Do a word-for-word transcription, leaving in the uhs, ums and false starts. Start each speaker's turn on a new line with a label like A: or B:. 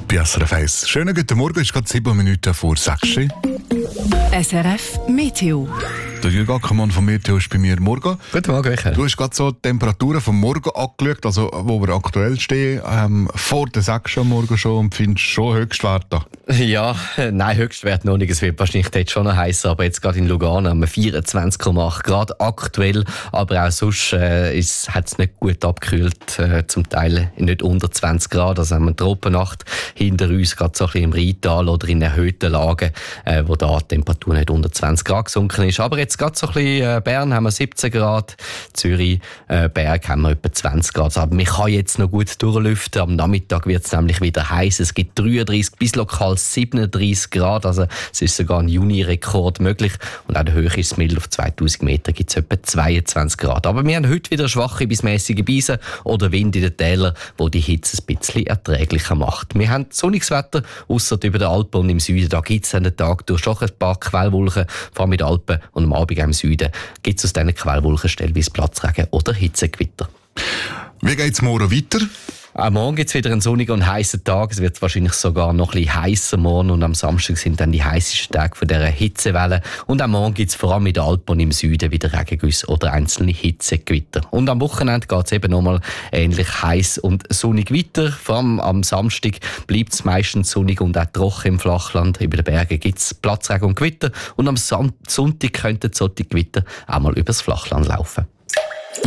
A: bei S R F eins. Schönen guten Morgen, es ist gerade sieben Minuten vor sechs.
B: S R F Meteo.
A: Der Jürg Ackermann von Meteo ist bei mir. Morgen.
C: Guten Morgen, Michael.
A: Du hast gerade so die Temperaturen vom Morgen angeschaut, also wo wir aktuell stehen, ähm, vor der sechs am Morgen schon, und findest schon Höchstwerte.
C: Ja, nein, Höchstwert noch nicht. Es wird wahrscheinlich dort schon noch heißer, aber jetzt gerade in Lugano haben wir vierundzwanzig Komma acht Grad aktuell, aber auch sonst äh, hat es nicht gut abgekühlt, äh, zum Teil nicht unter zwanzig Grad, also haben wir eine Tropennacht hinter uns, gerade so ein bisschen im Rheintal oder in erhöhten Lagen, äh, wo da die Temperatur nicht unter zwanzig Grad gesunken ist. Aber jetzt gerade so ein bisschen äh, Bern haben wir siebzehn Grad, Zürich, äh, Berg haben wir etwa zwanzig Grad. Also, aber man kann jetzt noch gut durchlüften. Am Nachmittag wird es nämlich wieder heiß. Es gibt dreiunddreißig bis lokal siebenunddreißig Grad. Also es ist sogar ein Juni-Rekord möglich. Und auch der höchste Mild auf zweitausend Meter gibt es etwa zweiundzwanzig Grad. Aber wir haben heute wieder schwache bis mäßige Brise oder Wind in den Tälern, wo die Hitze ein bisschen erträglicher macht. Wir haben sonniges Wetter, ausser über den Alpen und im Süden. Da gibt es an den Tag durch schon ein paar Quellwolken, vor allem in den Alpen, und am Abend auch im Süden gibt es aus diesen Quellwolken stellenweise Platzregen oder Hitzegewitter.
A: Wie geht es morgen weiter?
C: Auch morgen gibt es wieder einen sonnigen und heißen Tag. Es wird wahrscheinlich sogar noch ein bisschen heißer morgen. Und am Samstag sind dann die heißesten Tage von dieser Hitzewelle. Und am Morgen gibt es vor allem in den Alpen und im Süden wieder Regengüsse oder einzelne Hitzegewitter. Und am Wochenende geht es eben nochmal ähnlich heiß und sonnig weiter. Vor allem am Samstag bleibt es meistens sonnig und auch trocken im Flachland. Über den Bergen gibt es Platzregen und Gewitter. Und am Sonntag könnten solche Gewitter auch mal übers Flachland laufen.